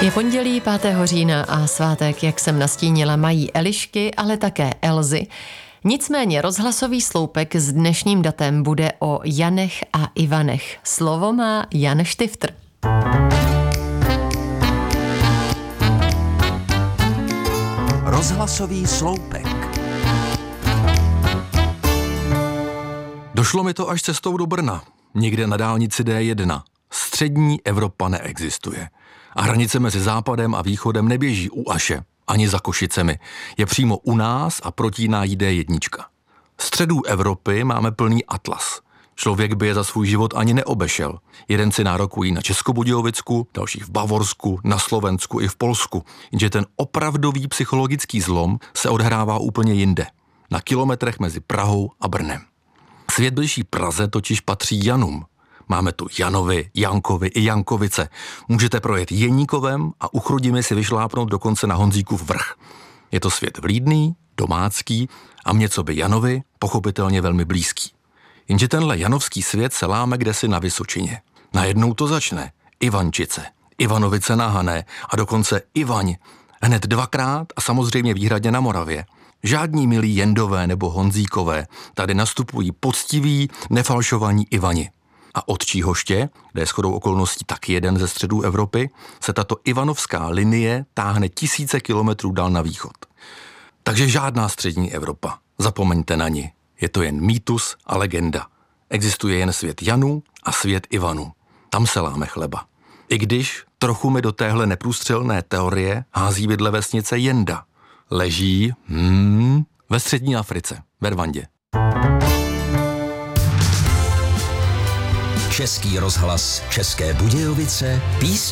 Je pondělí 5. října a svátek, jak jsem nastínila, mají Elišky, ale také Elzy. Nicméně rozhlasový sloupek s dnešním datem bude o Janech a Ivanech. Slovo má Jan Štifter. Rozhlasový sloupek. Došlo mi to až cestou do Brna, někde na dálnici D1. Střední Evropa neexistuje. A hranice mezi západem a východem neběží u Aše, ani za Košicemi. Je přímo u nás a protíná jí D1. Středů Evropy máme plný atlas. Člověk by je za svůj život ani neobešel. Jeden si nárokují na Českobudějovicku, další v Bavorsku, na Slovensku i v Polsku. Jenže ten opravdový psychologický zlom se odhrává úplně jinde. Na kilometrech mezi Prahou a Brnem. Svět bližší Praze totiž patří Janům. Máme tu Janovi, Jankovi i Jankovice. Můžete projet Jeníkovem a u Chrudimi si vyšlápnout dokonce na Honzíkův vrch. Je to svět vlídný, domácký a mně co by Janovi pochopitelně velmi blízký. Jenže tenhle janovský svět se láme kdesi na Vysočině. Najednou to začne. Ivančice, Ivanovice na Hané a dokonce Ivaň. Hned dvakrát a samozřejmě výhradně na Moravě. Žádní milí Jendové nebo Honzíkové, tady nastupují poctiví, nefalšovaní Ivani. A od Číhoště, kde je shodou okolností taky jeden ze středů Evropy, se tato ivanovská linie táhne tisíce kilometrů dál na východ. Takže žádná střední Evropa, zapomeňte na ni. Je to jen mýtus a legenda. Existuje jen svět Janů a svět Ivanů. Tam se láme chleba. I když trochu mi do téhle neprůstřelné teorie hází vidle vesnice Jenda. Leží ve střední Africe, ve Rwandě. Český rozhlas České Budějovice, písně